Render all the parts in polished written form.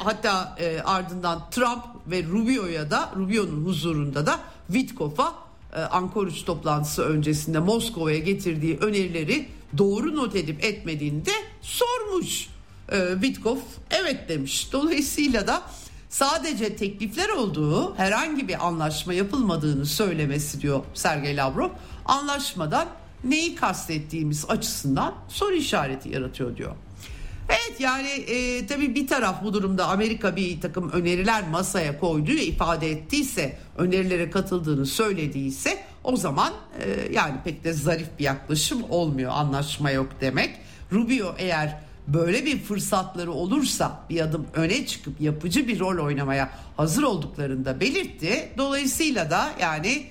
hatta ardından Trump ve Rubio'nun huzurunda da Witkoff'a Anchorage toplantısı öncesinde Moskova'ya getirdiği önerileri doğru not edip etmediğini de sormuş. Witkoff evet demiş. Dolayısıyla da sadece teklifler olduğu, herhangi bir anlaşma yapılmadığını söylemesi diyor Sergey Lavrov, anlaşmadan neyi kastettiğimiz açısından soru işareti yaratıyor diyor. Evet, yani tabii bir taraf bu durumda Amerika bir takım öneriler masaya koydu ve ifade ettiyse, önerilere katıldığını söylediyse, o zaman yani pek de zarif bir yaklaşım olmuyor, anlaşma yok demek. Rubio eğer böyle bir fırsatları olursa bir adım öne çıkıp yapıcı bir rol oynamaya hazır olduklarını da belirtti. Dolayısıyla da yani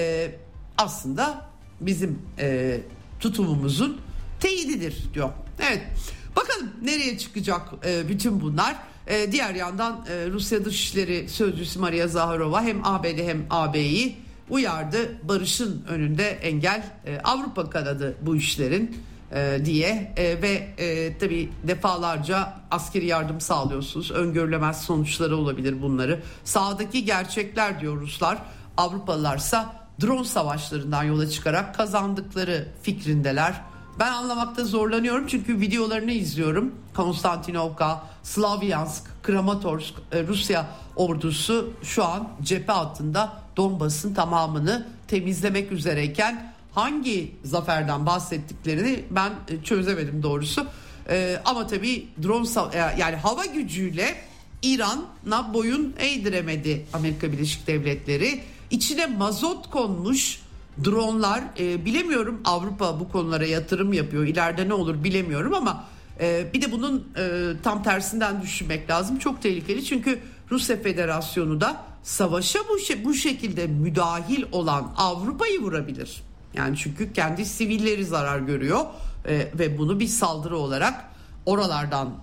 aslında bizim tutumumuzun teyididir diyor. Evet, bakalım nereye çıkacak bütün bunlar. Diğer yandan Rusya Dışişleri Sözcüsü Maria Zaharova hem ABD hem AB'yi uyardı. Barışın önünde engel Avrupa kanadı bu işlerin diye ve tabii defalarca askeri yardım sağlıyorsunuz. Öngörülemez sonuçları olabilir bunları. Sahadaki gerçekler diyor Ruslar. Avrupalılarsa drone savaşlarından yola çıkarak kazandıkları fikrindeler. Ben anlamakta zorlanıyorum çünkü videolarını izliyorum. Konstantinovka, Slavyansk, Kramatorsk, Rusya ordusu şu an cephe hattında Donbas'ın tamamını temizlemek üzereyken hangi zaferden bahsettiklerini ben çözemedim doğrusu. Ama tabii drone yani hava gücüyle İran'a boyun eğdiremedi Amerika Birleşik Devletleri. İçine mazot konmuş dronlar, bilemiyorum, Avrupa bu konulara yatırım yapıyor. İleride ne olur bilemiyorum ama bir de bunun tam tersinden düşünmek lazım. Çok tehlikeli çünkü Rusya Federasyonu da savaşa bu şekilde müdahil olan Avrupa'yı vurabilir. Yani çünkü kendi sivilleri zarar görüyor ve bunu bir saldırı olarak oralardan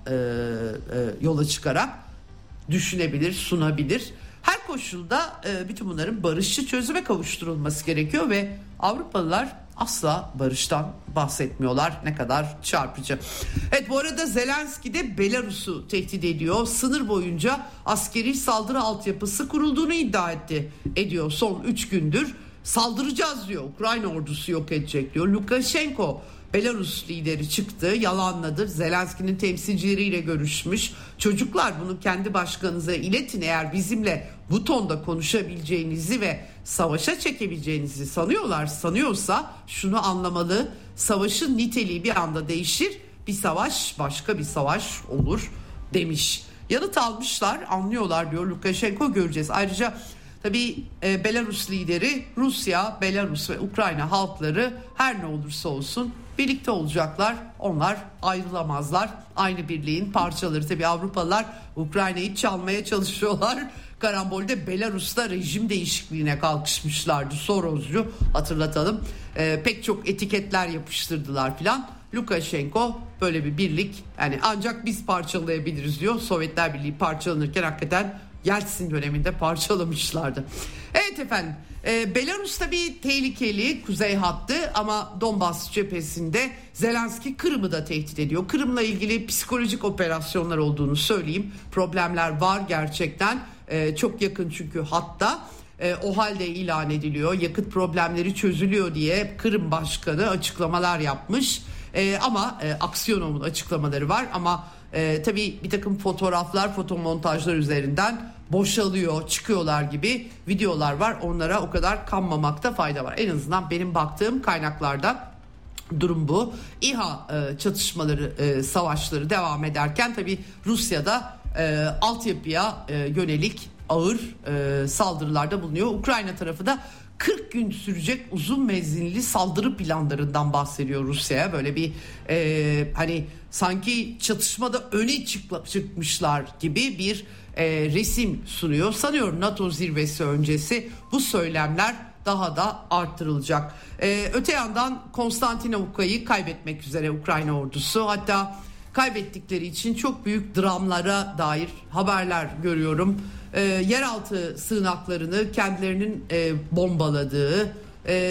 yola çıkarak düşünebilir, sunabilir. Her koşulda bütün bunların barışçı çözüme kavuşturulması gerekiyor ve Avrupalılar asla barıştan bahsetmiyorlar. Ne kadar çarpıcı. Evet, bu arada Zelenski de Belarus'u tehdit ediyor. Sınır boyunca askeri saldırı altyapısı kurulduğunu iddia ediyor son 3 gündür. Saldıracağız diyor. Ukrayna ordusu yok edecek diyor. Lukashenko, Belarus lideri, çıktı, yalanladı. Zelenski'nin temsilcileriyle görüşmüş. Çocuklar, bunu kendi başkanınıza iletin, eğer bizimle bu tonda konuşabileceğinizi ve savaşa çekebileceğinizi sanıyorsa şunu anlamalı: savaşın niteliği bir anda değişir, bir savaş başka bir savaş olur demiş. Yanıt almışlar, anlıyorlar diyor Lukashenko, göreceğiz. Ayrıca tabii Belarus lideri, Rusya, Belarus ve Ukrayna halkları her ne olursa olsun birlikte olacaklar. Onlar ayrılamazlar. Aynı birliğin parçaları. Tabii Avrupalılar Ukrayna'yı çalmaya çalışıyorlar. Karambol'de Belarus'ta rejim değişikliğine kalkışmışlardı. Soroscu, hatırlatalım. Pek çok etiketler yapıştırdılar filan. Lukashenko böyle bir birlik, yani ancak biz parçalayabiliriz diyor. Sovyetler Birliği parçalanırken hakikaten Yeltsin döneminde parçalamışlardı. Evet efendim, Belarus tabii tehlikeli kuzey hattı ama Donbas cephesinde Zelenski Kırım'ı da tehdit ediyor. Kırım'la ilgili psikolojik operasyonlar olduğunu söyleyeyim. Problemler var gerçekten. Çok yakın çünkü hatta. O halde ilan ediliyor. Yakıt problemleri çözülüyor diye Kırım Başkanı açıklamalar yapmış. Ama Aksionov'un açıklamaları var ama tabii bir takım fotoğraflar, fotomontajlar üzerinden boşalıyor, çıkıyorlar gibi videolar var. Onlara o kadar kanmamakta fayda var. En azından benim baktığım kaynaklarda durum bu. İHA çatışmaları, savaşları devam ederken tabii Rusya'da altyapıya yönelik ağır saldırılarda bulunuyor. Ukrayna tarafı da 40 gün sürecek uzun menzilli saldırı planlarından bahsediyor Rusya'ya. Böyle bir hani sanki çatışmada öne çıkmışlar gibi bir resim sunuyor. Sanıyorum NATO zirvesi öncesi bu söylemler daha da arttırılacak. Öte yandan Konstantinovka'yı kaybetmek üzere Ukrayna ordusu, hatta kaybettikleri için çok büyük dramlara dair haberler görüyorum. Yeraltı sığınaklarını kendilerinin bombaladığı,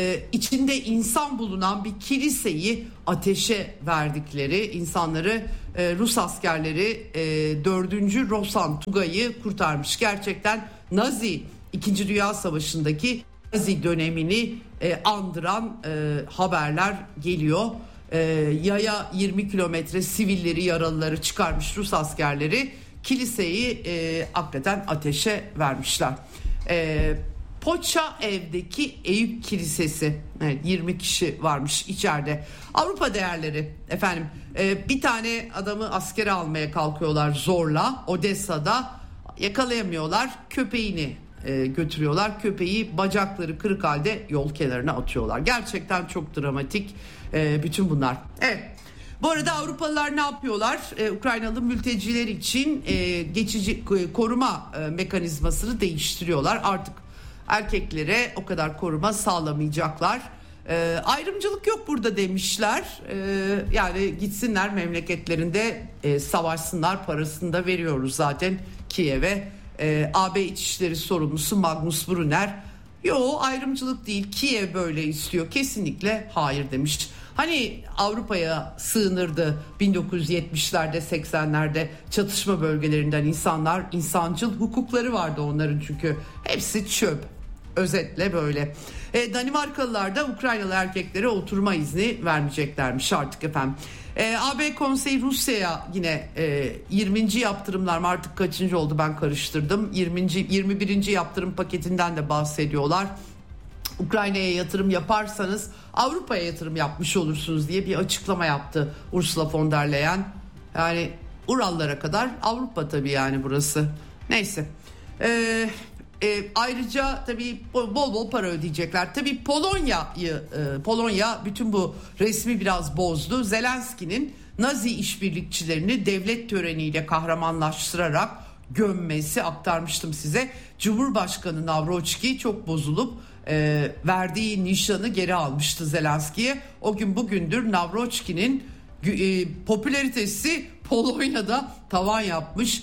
içinde insan bulunan bir kiliseyi ateşe verdikleri, insanları Rus askerleri 4. Rosan Tugay'ı kurtarmış. Gerçekten Nazi 2. Dünya Savaşı'ndaki Nazi dönemini andıran haberler geliyor. Yaya 20 kilometre sivilleri, yaralıları çıkarmış Rus askerleri. Kiliseyi hakikaten ateşe vermişler. Poçaev'deki Eyüp Kilisesi, evet, 20 kişi varmış içeride. Avrupa değerleri efendim, bir tane adamı askere almaya kalkıyorlar zorla Odessa'da, yakalayamıyorlar, köpeğini götürüyorlar, köpeği bacakları kırık halde yol kenarına atıyorlar. Gerçekten çok dramatik bütün bunlar. Evet. Bu arada Avrupalılar ne yapıyorlar? Ukraynalı mülteciler için geçici koruma mekanizmasını değiştiriyorlar. Artık erkeklere o kadar koruma sağlamayacaklar. Ayrımcılık yok burada demişler. Yani gitsinler memleketlerinde savaşsınlar, parasını da veriyoruz zaten Kiev'e. AB İçişleri Sorumlusu Magnus Brunner, yo ayrımcılık değil, Kiev böyle istiyor, kesinlikle hayır demiş. Hani Avrupa'ya sığınırdı 1970'lerde 80'lerde çatışma bölgelerinden insanlar, insancıl hukukları vardı onların, çünkü hepsi çöp. Özetle böyle. Danimarkalılar da Ukraynalı erkeklere oturma izni vermeyeceklermiş artık efendim. AB Konseyi Rusya'ya yine 20. yaptırımlar mı artık kaçıncı oldu ben karıştırdım. 21. yaptırım paketinden de bahsediyorlar. Ukrayna'ya yatırım yaparsanız Avrupa'ya yatırım yapmış olursunuz diye bir açıklama yaptı Ursula von der Leyen. Yani Urallara kadar Avrupa tabii yani burası. Neyse. Ayrıca tabii bol bol para ödeyecekler. Tabii Polonya bütün bu resmi biraz bozdu. Zelenski'nin Nazi işbirlikçilerini devlet töreniyle kahramanlaştırarak gömmesi, aktarmıştım size. Cumhurbaşkanı Navrojki çok bozulup verdiği nişanı geri almıştı Zelenski'ye. O gün bugündür Navrojki'nin popülaritesi Polonya'da tavan yapmış.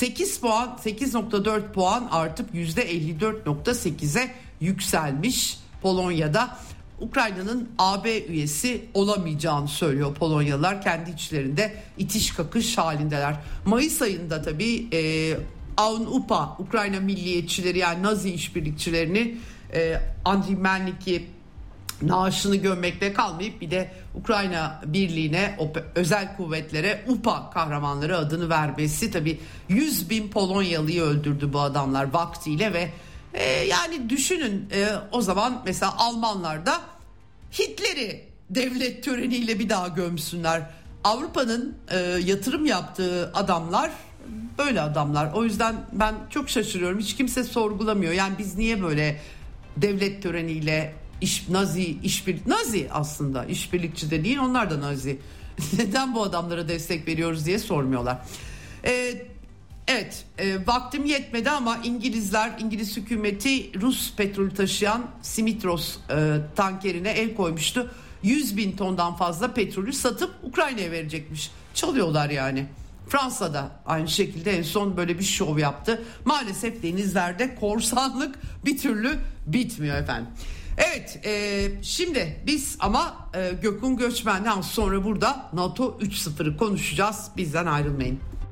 8.4 puan artıp %54.8'e yükselmiş Polonya'da. Ukrayna'nın AB üyesi olamayacağını söylüyor Polonyalılar. Kendi içlerinde itiş kakış halindeler. Mayıs ayında tabii AUN-UPA Ukrayna milliyetçileri, yani Nazi işbirlikçilerini Andriy Melnik'i naaşını gömmekle kalmayıp bir de Ukrayna Birliği'ne, özel kuvvetlere UPA kahramanları adını vermesi, tabii 100.000 Polonyalı'yı öldürdü bu adamlar vaktiyle ve yani düşünün, o zaman mesela Almanlar da Hitler'i devlet töreniyle bir daha gömsünler. Avrupa'nın yatırım yaptığı adamlar böyle adamlar. O yüzden ben çok şaşırıyorum. Hiç kimse sorgulamıyor. Yani biz niye böyle devlet töreniyle Nazi aslında işbirlikçi de değil, onlar da Nazi. Neden bu adamlara destek veriyoruz diye sormuyorlar. Evet, vaktim yetmedi ama İngiliz hükümeti Rus petrolü taşıyan Simitros tankerine el koymuştu. 100.000 tondan fazla petrolü satıp Ukrayna'ya verecekmiş. Çalıyorlar yani. Fransa'da aynı şekilde en son böyle bir şov yaptı. Maalesef denizlerde korsanlık bir türlü bitmiyor efendim. Evet, şimdi biz ama Gökhan Göçmen'den sonra burada NATO 3.0'ı konuşacağız. Bizden ayrılmayın.